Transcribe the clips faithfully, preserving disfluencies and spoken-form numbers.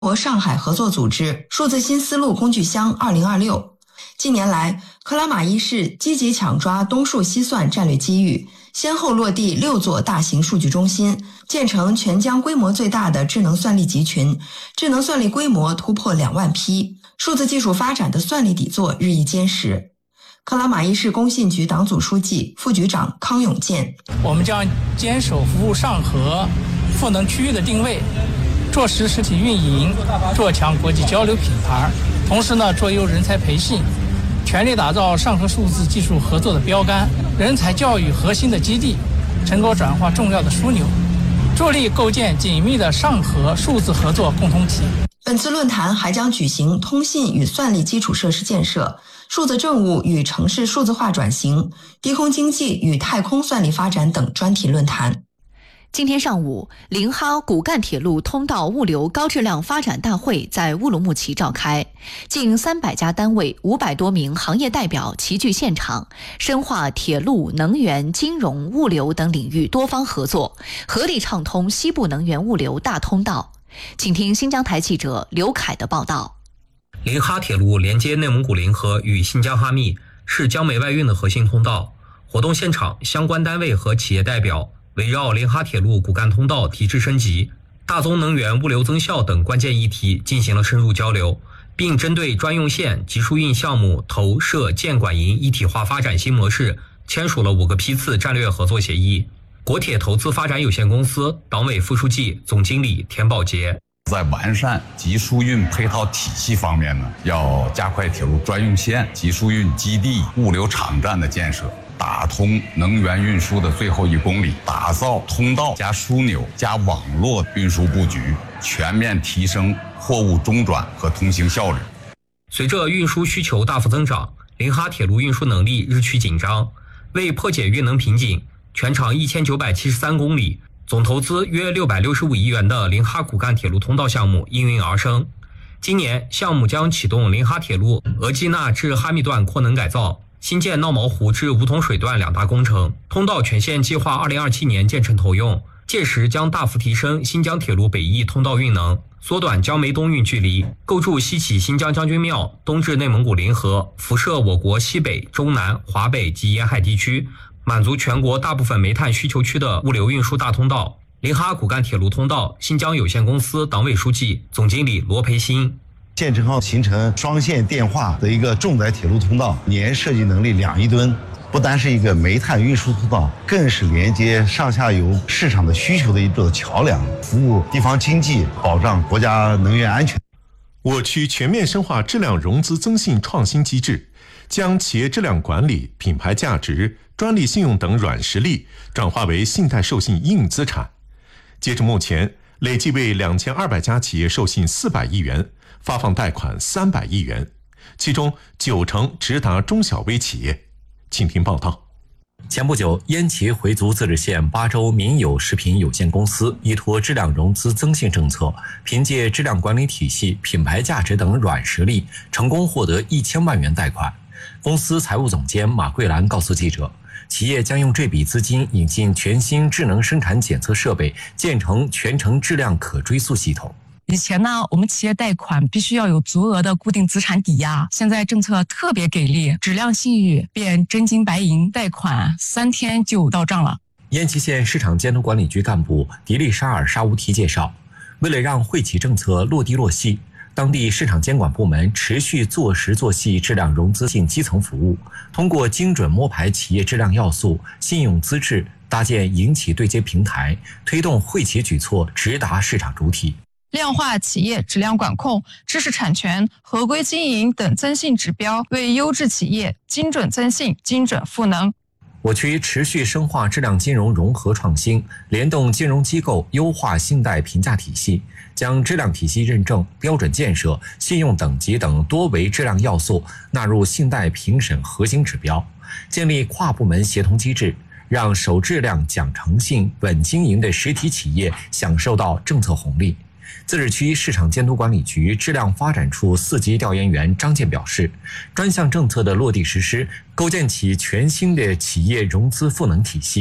国上海合作组织数字新思路工具箱二零二六。近年来，克拉玛依市积极抢抓东数西算战略机遇，先后落地六座大型数据中心，建成全疆规模最大的智能算力集群，智能算力规模突破两万批，数字技术发展的算力底座日益坚实。克拉玛依市工信局党组书记、副局长康永健： 我们将坚守服务上合赋能区域的定位，做实实体运营，做强国际交流品牌，同时呢，做优人才培训，全力打造上合数字技术合作的标杆，人才教育核心的基地，成果转化重要的枢纽，助力构建紧密的上合数字合作共同体。 本次论坛还将举行通信与算力基础设施建设、数字政务与城市数字化转型、低空经济与太空算力发展等专题论坛。 今天上午，临哈骨干铁路通道物流高质量发展大会在乌鲁木齐召开，近三百家单位、五百多名行业代表齐聚现场，深化铁路、能源、金融、物流等领域多方合作，合力畅通西部能源物流大通道。请听新疆台记者刘凯的报道。 临哈铁路连接内蒙古临河与新疆哈密，是江美外运的核心通道。活动现场，相关单位和企业代表围绕临哈铁路骨干通道提质升级、大宗能源物流增效等关键议题进行了深入交流，并针对专用线、集疏运项目投涉建管营一体化发展新模式签署了五个批次战略合作协议。国铁投资发展有限公司党委副书记、总经理田宝杰： 在完善集疏运配套体系方面呢，要加快铁路专用线、集疏运基地、物流场站的建设，打通能源运输的最后一公里，打造通道加枢纽加网络运输布局，全面提升货物中转和通行效率。 随着运输需求大幅增长，临哈铁路运输能力日趋紧张。为破解运能瓶颈，全长一千九百七十三公里、总投资约六百六十五亿元的临哈骨干铁路通道项目应运而生。今年，项目将启动临哈铁路额济纳至哈密段扩能改造、新建闹毛湖至梧桐水段两大工程，通道全线计划二零二七年建成投用，届时将大幅提升新疆铁路北翼通道运能，缩短江梅东运距离，构筑西起新疆将军庙、东至内蒙古临河，辐射我国西北、中南、华北及沿海地区，满足全国大部分煤炭需求区的物流运输大通道。临哈骨干铁路通道新疆有限公司党委书记、总经理罗培新： 建成后形成双线电化的一个重载铁路通道，年设计能力两亿吨，不单是一个煤炭运输通道，更是连接上下游市场的需求的一座桥梁，服务地方经济，保障国家能源安全。 我区全面深化质量融资增信创新机制，将企业质量管理、品牌价值、专利信用等软实力转化为信贷授信硬资产。截至目前，累计为两千二百家企业授信四百亿元，发放贷款三百亿元，其中九成直达中小微企业。请听报道。 前不久，烟齐回族自治县巴州民有食品有限公司依托质量融资增信政策，凭借质量管理体系、品牌价值等软实力，成功获得一千万元贷款。公司财务总监马桂兰告诉记者，企业将用这笔资金引进全新智能生产检测设备，建成全程质量可追溯系统。 以前呢，我们企业贷款必须要有足额的固定资产抵押，现在政策特别给力，质量信誉变真金白银，贷款三天就到账了。 烟齐县市场监督管理局干部迪丽沙尔沙乌提介绍，为了让惠企政策落地落细，当地市场监管部门持续做实做细质量融资性基层服务，通过精准摸排企业质量要素、信用资质，搭建营企对接平台，推动惠企举措直达市场主体。 量化企业质量管控、知识产权、合规经营等增信指标，为优质企业精准增信、精准赋能。 我区持续深化质量金融融合创新，联动金融机构优化信贷评价体系，将质量体系认证、标准建设、信用等级等多维质量要素纳入信贷评审核心指标，建立跨部门协同机制，让守质量、讲诚信、稳经营的实体企业享受到政策红利。自治区市场监督管理局质量发展处四级调研员张健表示，专项政策的落地实施，构建起全新的企业融资赋能体系。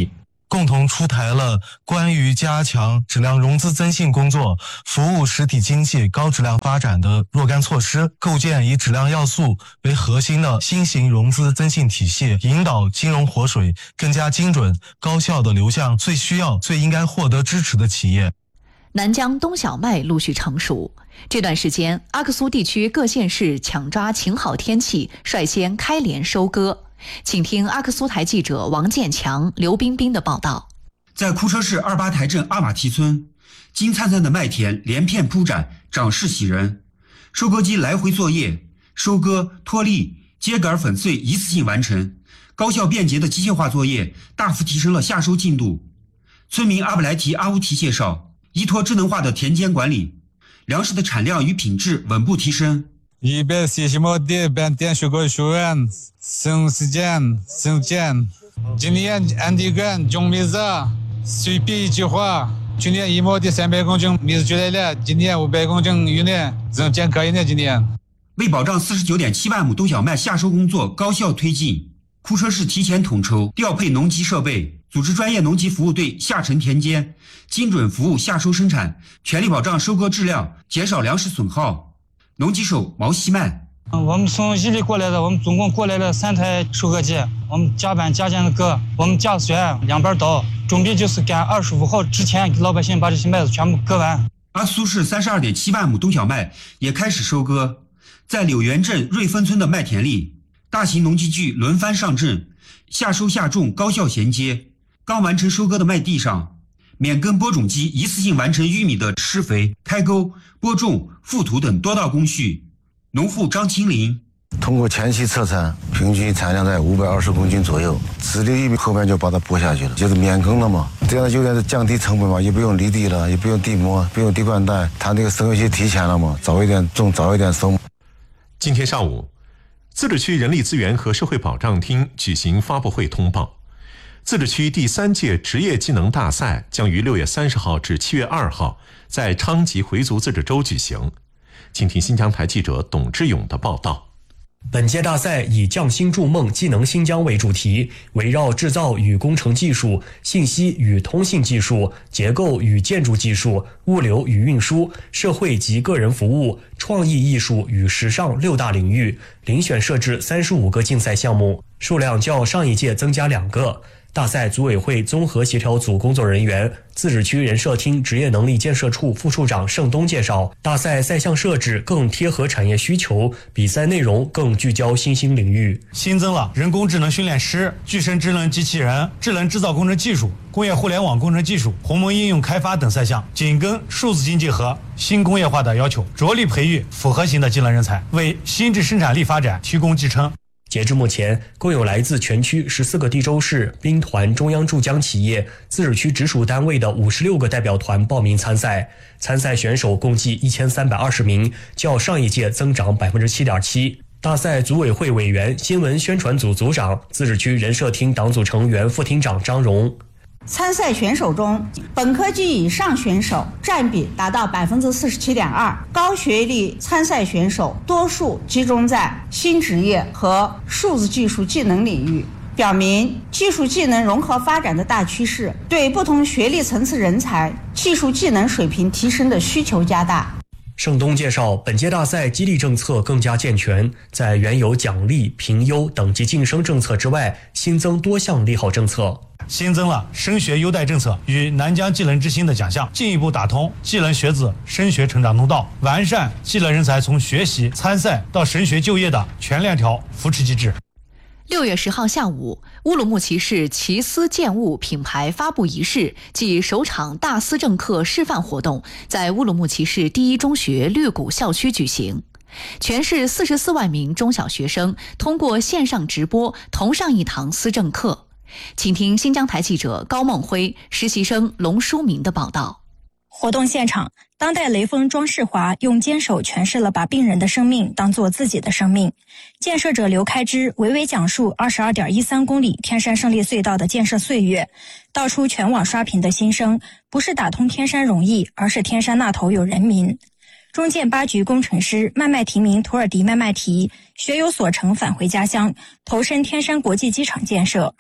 共同出台了关于加强质量融资增信工作、服务实体经济高质量发展的若干措施，构建以质量要素为核心的新型融资增信体系，引导金融活水更加精准、高效地流向最需要、最应该获得支持的企业。 南疆冬小麦陆续成熟，这段时间，阿克苏地区各县市抢抓晴好天气，率先开镰收割。请听阿克苏台记者王建强、刘冰冰的报道。 在库车市二八台镇阿马提村，金灿灿的麦田连片铺展，长势喜人。收割机来回作业，收割、脱粒、秸秆粉碎一次性完成，高效便捷的机械化作业大幅提升了夏收进度。村民阿布莱提阿乌提介绍，依托智能化的田间管理，粮食的产量与品质稳步提升。 一百四十亩地半天收割数人，省时间、省钱。今年俺地干种米子，随便一句话，去年一亩地三百公斤米子出来了，今年五百公斤有呢，人间可以呢。今年为保障四十九点七万亩冬小麦夏收工作高效推进，库车市提前统筹调配农机设备，组织专业农机服务队下沉田间，精准服务夏收生产，全力保障收割质量，减少粮食损耗。农机手毛希曼， 我们从伊犁过来的，我们总共过来了三台收割机，我们加班加件的割，我们加水两边倒，准备就是赶二十五号之前给老百姓把这些麦子全部割完。 阿苏市三十二点七万亩冬小麦也开始收割，在柳园镇瑞丰村的麦田里，大型农机具轮番上阵，夏收夏种高效衔接。刚完成收割的麦地上，免耕播种机一次性完成玉米的施肥、开沟、播种、覆土等多道工序。农户张清林， 通过前期测算，平均产量在五百二十公斤左右，直立玉米后面就把它播下去了，就是免耕了嘛。这样有点降低成本嘛，也不用犁地了，也不用地膜，不用地灌带，它这个收期提前了嘛，早一点种，早一点收。 今天上午，自治区人力资源和社会保障厅举行发布会通报，自治区第三届职业技能大赛将于六月三十号至七月二号在昌吉回族自治州举行。请听新疆台记者董志勇的报道。 本届大赛以匠心筑梦，技能新疆为主题，围绕制造与工程技术、信息与通信技术、结构与建筑技术、物流与运输、社会及个人服务、创意艺术与时尚六大领域，遴选设置三十五个竞赛项目，数量较上一届增加两个。大赛组委会综合协调组工作人员、自治区人社厅职业能力建设处副处长盛东介绍，大赛赛项设置更贴合产业需求，比赛内容更聚焦新兴领域， 新增了人工智能训练师、具身智能机器人、智能制造工程技术、工业互联网工程技术、鸿蒙应用开发等赛项，紧跟数字经济和新工业化的要求，着力培育复合型的技能人才，为新质生产力发展提供支撑。 截至目前，共有来自全区十四个地州市、兵团、中央驻疆企业、自治区直属单位的五十六个代表团报名参赛。参赛选手共计一千三百二十名，较上一届增长百分之七点七。大赛组委会委员、新闻宣传组组长、自治区人社厅党组成员副厅长张荣。 参赛选手中，本科及以上选手占比达到百分之四十七点二，高学历参赛选手多数集中在新职业和数字技术技能领域，表明技术技能融合发展的大趋势，对不同学历层次人才技术技能水平提升的需求加大。 盛东介绍，本届大赛激励政策更加健全，在原有奖励、评优、等级晋升政策之外，新增多项利好政策。 新增了升学优待政策与南疆技能之星的奖项，进一步打通技能学子升学成长通道，完善技能人才从学习、参赛到升学就业的全链条扶持机制。 六月十号下午，乌鲁木齐市奇思建物品牌发布仪式暨首场大思政课示范活动在乌鲁木齐市第一中学绿谷校区举行。全市四十四万名中小学生通过线上直播同上一堂思政课。请听新疆台记者高梦辉、实习生龙书明的报道。 活动现场，当代雷锋庄世华用坚守诠释了把病人的生命当作自己的生命。建设者刘开支娓娓讲述 二十二点一三公里天山胜利隧道的建设岁月，道出全网刷屏的心声，不是打通天山容易，而是天山那头有人民。中建八局工程师麦麦提名土尔迪麦麦提学有所成返回家乡，投身天山国际机场建设。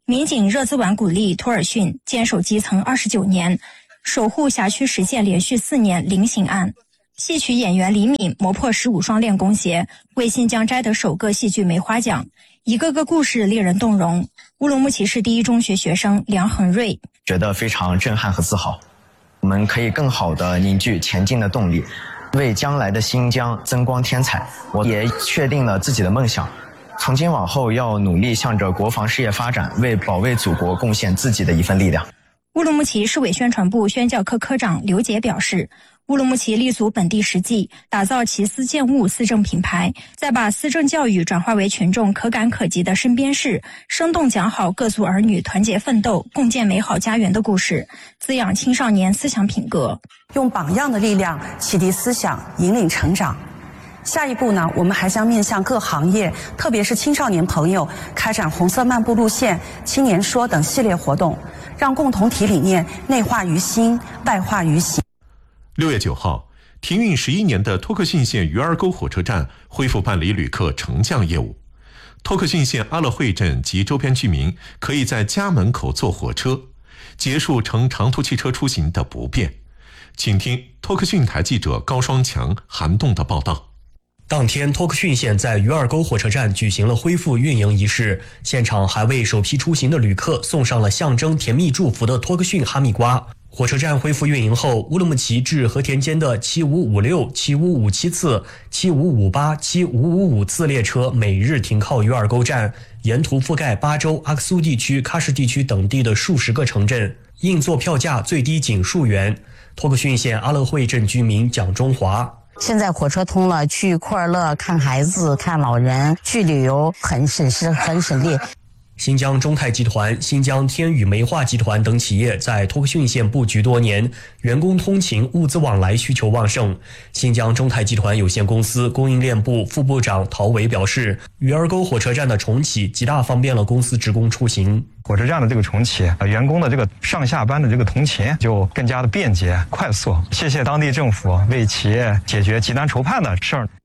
民警热兹瓦古利托尔逊坚守基层二十九年，守护辖区实现连续四年零刑案。戏曲演员李敏磨破十五双练功鞋，为新疆摘得首个戏剧梅花奖，一个个故事令人动容。乌鲁木齐市第一中学学生梁恒瑞觉得非常震撼和自豪，我们可以更好地凝聚前进的动力，为将来的新疆增光添彩。我也确定了自己的梦想，从今往后要努力向着国防事业发展，为保卫祖国贡献自己的一份力量。 乌鲁木齐市委宣传部宣教科科长刘杰表示，乌鲁木齐立足本地实际，打造奇思建物思政品牌，再把思政教育转化为群众可感可及的身边事，生动讲好各族儿女团结奋斗、共建美好家园的故事，滋养青少年思想品格， 用榜样的力量启迪思想，引领成长。下一步呢，我们还将面向各行业，特别是青少年朋友，开展红色漫步路线、青年说等系列活动，让共同体理念内化于心，外化于行。 六月九号，停运十一年的托克逊县鱼儿沟火车站恢复办理旅客乘降业务。托克逊县阿勒惠镇及周边居民可以在家门口坐火车，结束乘长途汽车出行的不便。请听托克逊台记者高双强、韩栋的报道。 当天，托克逊县在鱼儿沟火车站举行了恢复运营仪式，现场还为首批出行的旅客送上了象征甜蜜祝福的托克逊哈密瓜。火车站恢复运营后，乌鲁木齐至和田间的七五五六、七五五七次、七五五八、七五五五次列车每日停靠鱼儿沟站，沿途覆盖巴州、阿克苏地区、喀什地区等地的数十个城镇，硬座票价最低仅数元。托克逊县阿勒惠镇居民蒋中华。 现在火车通了，去库尔勒看孩子、看老人，去旅游很省事，很省力。 新疆中泰集团、新疆天宇煤化集团等企业在托克逊县布局多年，员工通勤、物资往来需求旺盛。新疆中泰集团有限公司供应链部副部长陶伟表示，鱼儿沟火车站的重启极大方便了公司职工出行。 火车站的这个重启，员工的这个上下班的这个通勤就更加的便捷快速。谢谢当地政府为企业解决急难愁盼的事儿。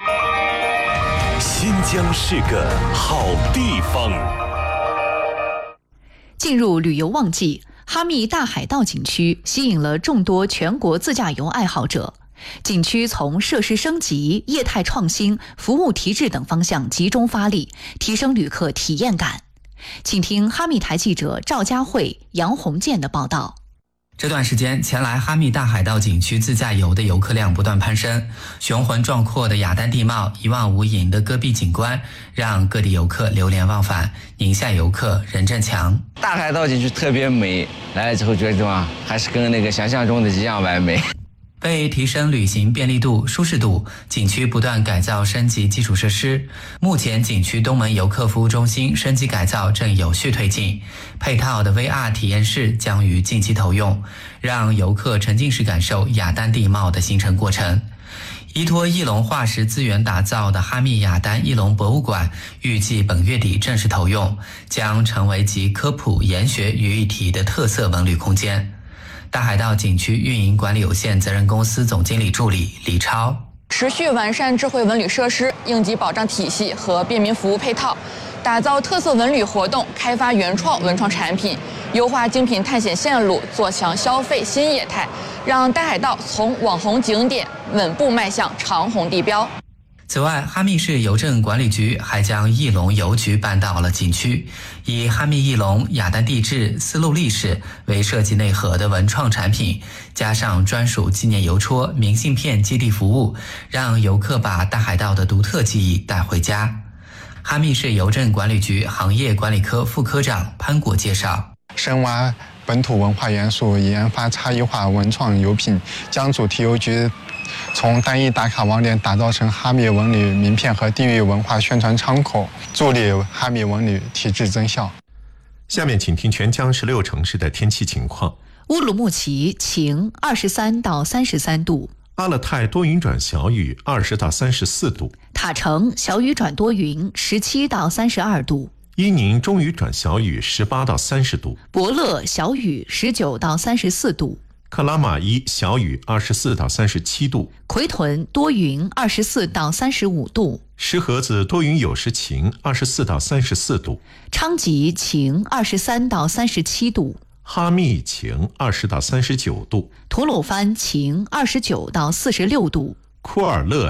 新疆是个好地方。 进入旅游旺季，哈密大海盗景区吸引了众多全国自驾游爱好者。景区从设施升级、业态创新、服务提质等方向集中发力，提升旅客体验感。请听哈密台记者赵佳慧、杨红建的报道。 这段时间，前来哈密大海盗景区自驾游的游客量不断攀升，雄浑壮阔的雅丹地貌、一望无垠的戈壁景观，让各地游客流连忘返。宁夏游客任振强： 大海盗景区特别美，来了之后觉得啊，还是跟那个想象中的一样完美。 为提升旅行便利度、舒适度，景区不断改造升级基础设施。目前，景区东门游客服务中心升级改造正有序推进，配套的 V R 体验室将于近期投用，让游客沉浸式感受雅丹地貌的形成过程。依托翼龙化石资源打造的哈密雅丹翼龙博物馆预计本月底正式投用，将成为集科普、研学于一体的特色文旅空间。大海盗景区运营管理有限责任公司总经理助理李超： 持续完善智慧文旅设施、应急保障体系和便民服务配套，打造特色文旅活动，开发原创文创产品，优化精品探险线路，做强消费新业态，让大海盗从网红景点稳步迈向长虹地标。 此外，哈密市邮政管理局还将翼龙邮局搬到了景区，以哈密翼龙、雅丹地质、丝路历史为设计内核的文创产品，加上专属纪念邮戳、明信片基地服务，让游客把大海盗的独特记忆带回家。哈密市邮政管理局行业管理科副科长潘果介绍： 深挖本土文化元素，研发差异化文创邮品，将主题邮局从单一打卡网点打造成哈密文旅名片和地域文化宣传窗口，助力哈密文旅体质增效。 下面请听全疆十六城市的天气情况。 乌鲁木齐晴，二十三到三十三度； 阿勒泰多云转小雨，二十到三十四度； 塔城小雨转多云，十七到三十二度； 伊宁中雨转小雨，十八到三十度； 博乐小雨，十九到三十四度； 克拉玛依小雨二十四到三十七度， 奎屯多云二十四到三十五度， 石河子多云有时晴二十四到三十四度， 昌吉晴二十三到三十七度， 哈密晴二十到三十九度， 吐鲁番晴二十九到四十六度， 库尔勒